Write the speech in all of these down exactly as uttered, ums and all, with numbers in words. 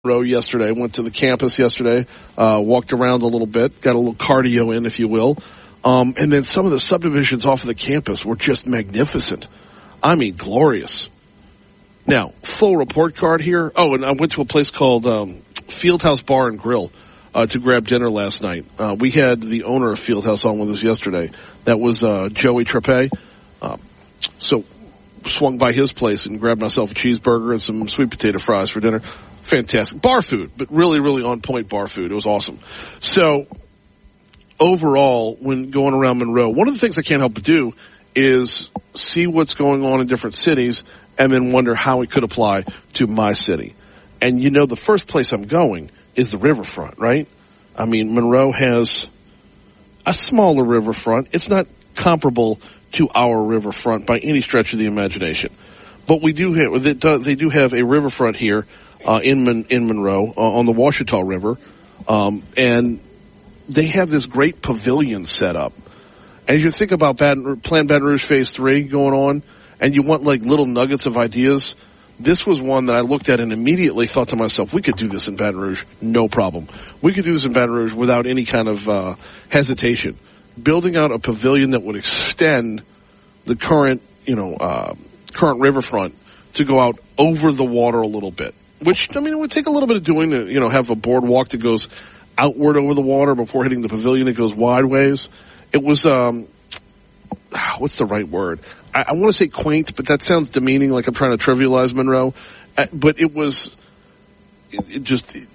Monroe yesterday. Went to the campus yesterday, uh, walked around a little bit, got a little cardio in, if you will. Um, and then some of the subdivisions off of the campus were just magnificent. I mean, glorious. Now, full report card here. Oh, and I went to a place called um, Fieldhouse Bar and Grill uh, to grab dinner last night. Uh, we had the owner of Fieldhouse on with us yesterday. That was uh, Joey Trepe. Uh, so swung by his place and grabbed myself a cheeseburger and some sweet potato fries for dinner. Fantastic. Bar food, but really, really on point bar food. It was awesome. So overall, when going around Monroe, one of the things I can't help but do is see what's going on in different cities and then wonder how it could apply to my city. And you know, the first place I'm going is the riverfront, right? I mean, Monroe has a smaller riverfront. It's not comparable to our riverfront by any stretch of the imagination. But we do have, they do have a riverfront here uh, in Mon- in Monroe uh, on the Ouachita River. Um, and they have this great pavilion set up. As you think about Baton, Plan Baton Rouge Phase three going on, and you want like little nuggets of ideas, this was one that I looked at and immediately thought to myself, we could do this in Baton Rouge, no problem. We could do this in Baton Rouge without any kind of uh, hesitation. Building out a pavilion that would extend the current, you know, uh, current riverfront to go out over the water a little bit, which, I mean, it would take a little bit of doing to, you know, have a boardwalk that goes outward over the water before hitting the pavilion that goes wideways. It was, um, what's the right word? I, I want to say quaint, but that sounds demeaning, like I'm trying to trivialize Monroe. Uh, but it was it, it just it,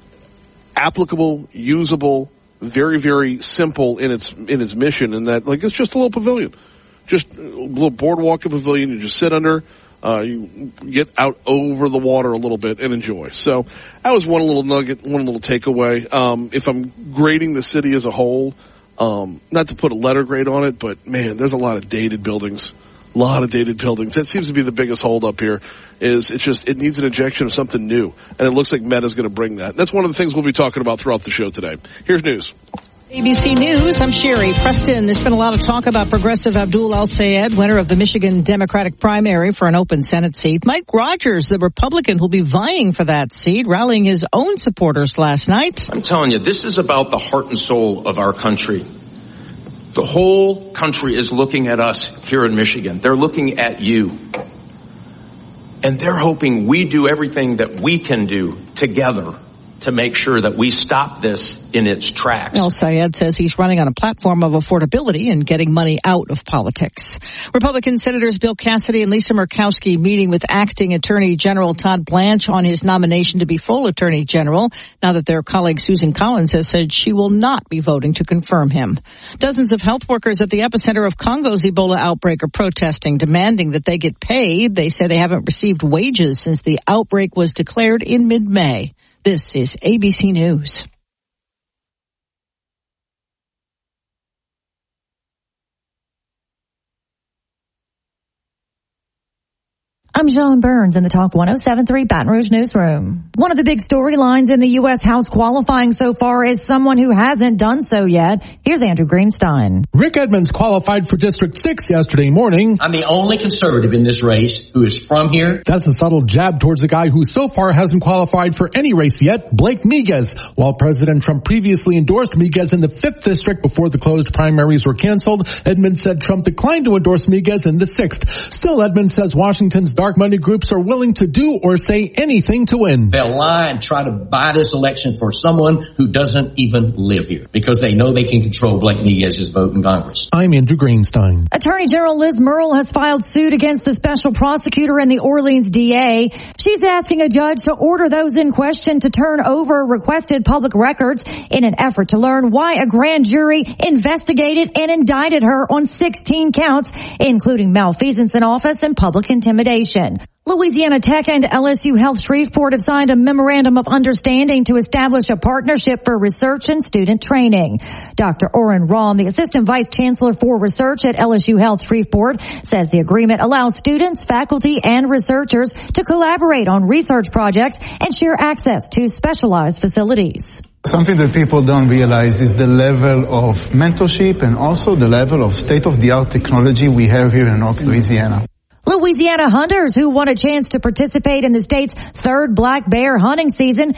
applicable, usable, very, very simple in its in its mission, in that, like, it's just a little pavilion. Just a little boardwalk and pavilion. You just sit under, uh, you get out over the water a little bit and enjoy. So that was one little nugget, one little takeaway. Um, if I'm grading the city as a whole, Um, not to put a letter grade on it, but man, there's a lot of dated buildings. A lot of dated buildings. That seems to be the biggest holdup here, is it just, it needs an injection of something new. And it looks like Meta's going to bring that. That's one of the things we'll be talking about throughout the show today. Here's news. A B C News, I'm Sherry Preston. There's been a lot of talk about Progressive Abdul El-Sayed, winner of the Michigan Democratic primary for an open Senate seat. Mike Rogers, the Republican who'll be vying for that seat, rallying his own supporters last night. I'm telling you, this is about the heart and soul of our country. The whole country is looking at us here in Michigan. They're looking at you. And they're hoping we do everything that we can do together to make sure that we stop this in its tracks. El-Sayed says he's running on a platform of affordability and getting money out of politics. Republican Senators Bill Cassidy and Lisa Murkowski meeting with acting Attorney General Todd Blanche on his nomination to be full Attorney General, now that their colleague Susan Collins has said she will not be voting to confirm him. Dozens of health workers at the epicenter of Congo's Ebola outbreak are protesting, demanding that they get paid. They say they haven't received wages since the outbreak was declared in mid-May. This is A B C News. I'm Sean Burns in the Talk one oh seven point three Baton Rouge Newsroom. One of the big storylines in the U S House qualifying so far is someone who hasn't done so yet. Here's Andrew Greenstein. Rick Edmonds qualified for District six yesterday morning. I'm the only conservative in this race who is from here. That's a subtle jab towards the guy who so far hasn't qualified for any race yet, Blake Miguez. While President Trump previously endorsed Miguez in the fifth district before the closed primaries were canceled, Edmonds said Trump declined to endorse Miguez in the sixth. Still, Edmonds says Washington's dark money groups are willing to do or say anything to win. They'll lie and try to buy this election for someone who doesn't even live here because they know they can control Blake Miguez's vote in Congress. I'm Andrew Greenstein. Attorney General Liz Murrill has filed suit against the special prosecutor and the Orleans D A. She's asking a judge to order those in question to turn over requested public records in an effort to learn why a grand jury investigated and indicted her on sixteen counts, including malfeasance in office and public intimidation. Louisiana Tech and L S U Health Shreveport have signed a memorandum of understanding to establish a partnership for research and student training. Doctor Oren Rahm, the Assistant Vice Chancellor for Research at L S U Health Shreveport, says the agreement allows students, faculty, and researchers to collaborate on research projects and share access to specialized facilities. Something that people don't realize is the level of mentorship and also the level of state-of-the-art technology we have here in North Louisiana. Louisiana hunters who want a chance to participate in the state's third black bear hunting season